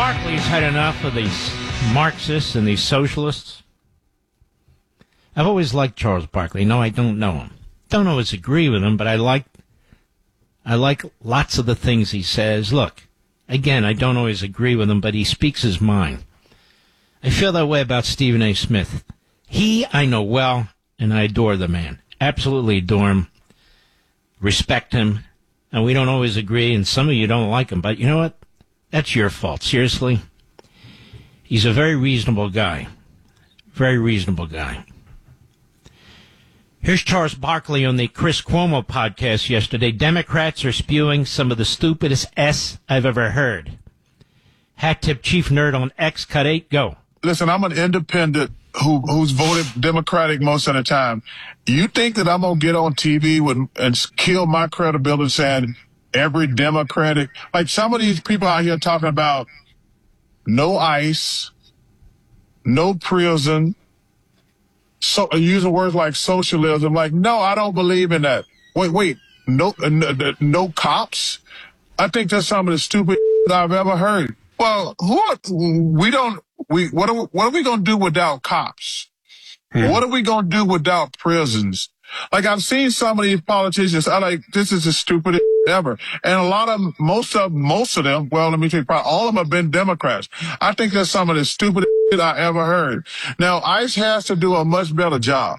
Barkley's had enough of these Marxists and these socialists. I've always liked Charles Barkley. No, I don't know him. Don't always agree with him, but I like lots of the things he says. Look, again, I don't always agree with him, but he speaks his mind. I feel that way about Stephen A. Smith. I know well, and I adore the man. Absolutely adore him. Respect him. And we don't always agree, and some of you don't like him, but you know what? That's your fault. Seriously. He's a very reasonable guy. Very reasonable guy. Here's Charles Barkley on the Chris Cuomo podcast yesterday. Democrats are spewing some of the stupidest S I've ever heard. Hat tip chief nerd on X, cut 8, go. Listen, I'm an independent who's voted Democratic most of the time. You think that I'm going to get on TV and kill my credibility saying every Democratic, like some of these people out here talking about no ICE, no prison, so using words like socialism, like, no, I don't believe in that. Wait, no cops? I think that's some of the stupid I've ever heard. Well, what are we going to do without cops? What are we going to do without prisons? Like, I've seen some of these politicians, this is the stupidest ever. And a lot of them, most of them, well, let me tell you, probably all of them have been Democrats. I think that's some of the stupidest I ever heard. Now, ICE has to do a much better job.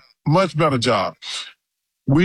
We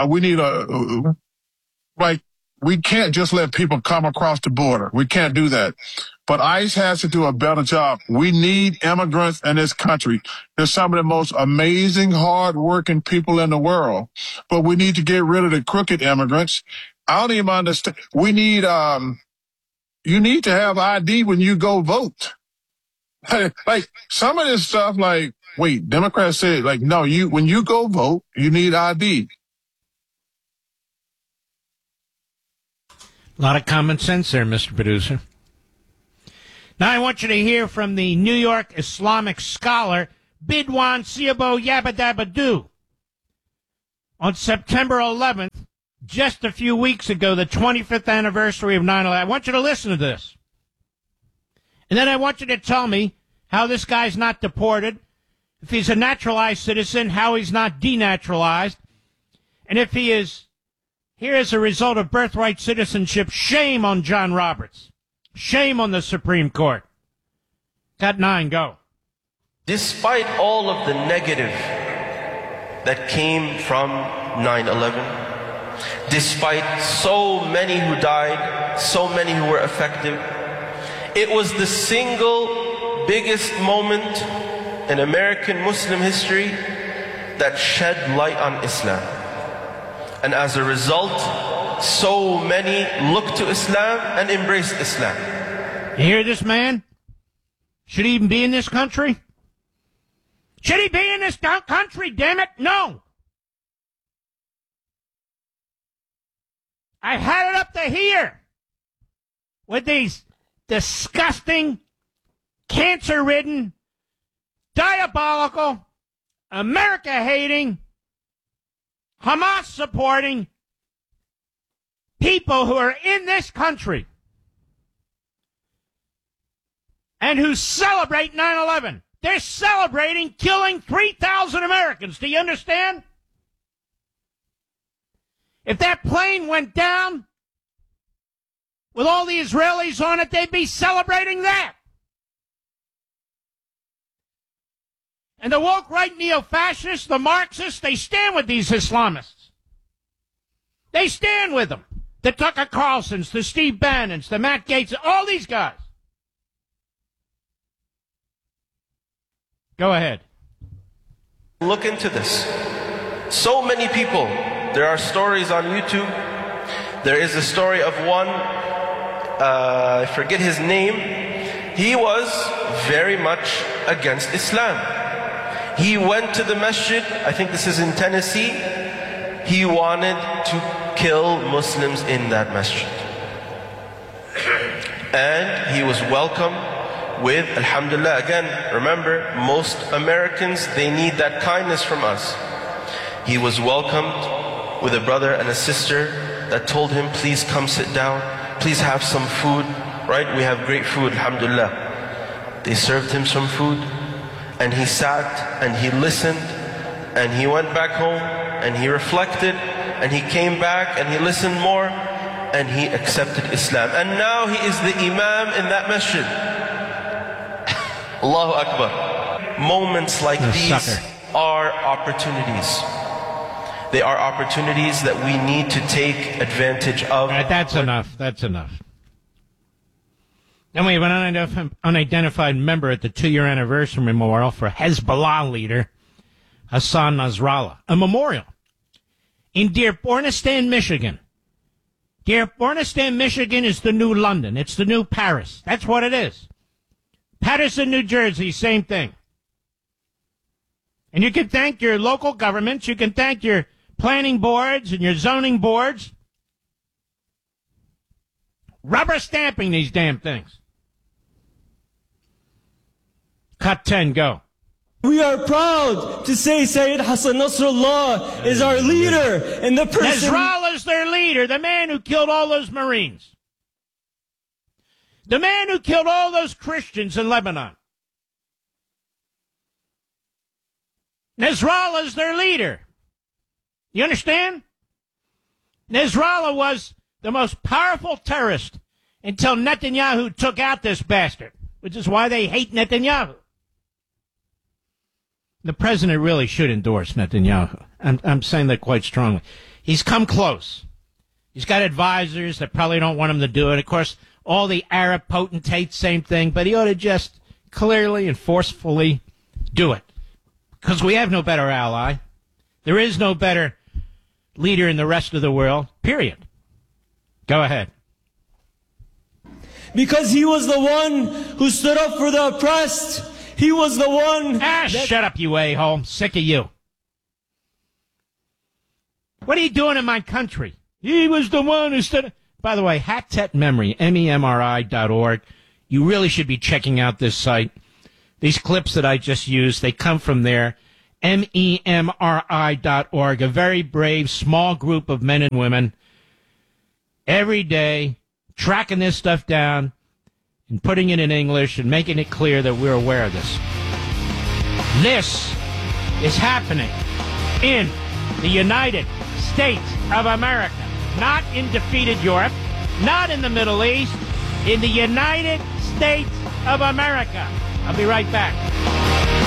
can't just let people come across the border. We can't do that. But ICE has to do a better job. We need immigrants in this country. They're some of the most amazing, hard-working people in the world. But we need to get rid of the crooked immigrants. I don't even understand. We need, you need to have ID when you go vote. Like, some of this stuff, like, wait, Democrats say, like, no, when you go vote, you need ID. A lot of common sense there, Mr. Producer. Now I want you to hear from the New York Islamic scholar Bidwan Siabo Yabadabadu. On September 11th, just a few weeks ago, the 25th anniversary of 9/11. I want you to listen to this. And then I want you to tell me how this guy's not deported, if he's a naturalized citizen, how he's not denaturalized, and if he is here as a result of birthright citizenship. Shame on John Roberts. Shame on the Supreme Court. Cut 9, go. Despite all of the negative that came from 9/11, despite so many who died, so many who were affected, it was the single biggest moment in American Muslim history that shed light on Islam. And as a result, so many looked to Islam and embraced Islam. You hear this man? Should he even be in this country? Should he be in this country, damn it? No. I had it up to here with these disgusting, cancer-ridden, diabolical, America-hating, Hamas-supporting people who are in this country and who celebrate 9/11. They're celebrating killing 3,000 Americans. Do you understand? If that plane went down with all the Israelis on it, they'd be celebrating that. And the woke right neo-fascists, the Marxists, they stand with these Islamists. They stand with them. The Tucker Carlsons, the Steve Bannons, the Matt Gaetz, all these guys. Go ahead. Look into this. So many people. There are stories on YouTube. There is a story of one, I forget his name. He was very much against Islam. He went to the masjid, I think this is in Tennessee. He wanted to kill Muslims in that masjid. And he was welcomed with, alhamdulillah, again, remember, most Americans, they need that kindness from us. He was welcomed with a brother and a sister that told him, please come sit down, please have some food. right? We have great food, alhamdulillah. They served him some food, and he sat, and he listened, and he went back home, and he reflected, and he came back, and he listened more, and he accepted Islam. And now he is the imam in that masjid. Allahu Akbar. Moments like these are opportunities. They are opportunities that we need to take advantage of. All right, that's enough. That's enough. Then we have an unidentified member at the 2-year anniversary memorial for Hezbollah leader Hassan Nasrallah. A memorial in Dearbornistan, Michigan. Dearbornistan, Michigan is the new London. It's the new Paris. That's what it is. Patterson, New Jersey, same thing. And you can thank your local governments. You can thank your planning boards and your zoning boards. Rubber stamping these damn things. Cut 10, go. We are proud to say Sayyid Hassan Nasrallah is our leader and the person... Nasrallah is their leader, the man who killed all those Marines. The man who killed all those Christians in Lebanon. Nasrallah is their leader. You understand? Nasrallah was the most powerful terrorist until Netanyahu took out this bastard, which is why they hate Netanyahu. The president really should endorse Netanyahu. I'm saying that quite strongly. He's come close. He's got advisors that probably don't want him to do it. Of course, all the Arab potentates, same thing, but he ought to just clearly and forcefully do it. Because we have no better ally. There is no better leader in the rest of the world, period. Go ahead. Because he was the one who stood up for the oppressed. He was the one... Shut up, you a-hole. I'm sick of you. What are you doing in my country? He was the one who stood... By the way, Hatet Memory, MEMRI.org. You really should be checking out this site. These clips that I just used, they come from there. MEMRI.org, a very brave, small group of men and women, every day, tracking this stuff down and putting it in English and making it clear that we're aware of this. This is happening in the United States of America, not in defeated Europe, not in the Middle East, in the United States of America. I'll be right back.